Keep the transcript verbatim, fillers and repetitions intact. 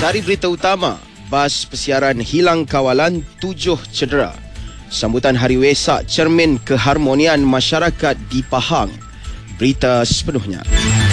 Sari berita utama, bas persiaran hilang kawalan, tujuh cedera. Sambutan Hari Wesak cermin keharmonian masyarakat di Pahang. Berita sepenuhnya.